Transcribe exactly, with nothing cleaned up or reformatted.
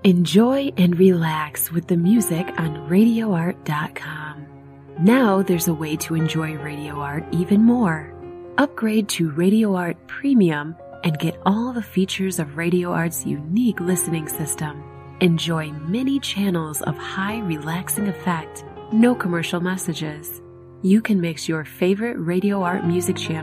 Enjoy and relax with the music on radio art dot com. Now there's a way to enjoy Radio Art even more. Upgrade to Radio Art Premium and get all the features of Radio Art's unique listening system. Enjoy many channels of high relaxing effect, no commercial messages. You can mix your favorite Radio Art music channel